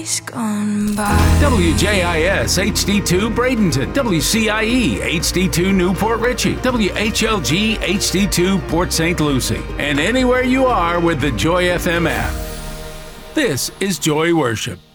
Gone by. WJIS HD2 Bradenton, WCIE HD2 Newport Richey, WHLG HD2 Port St. Lucie, and anywhere you are with the Joy FM app. This is Joy Worship.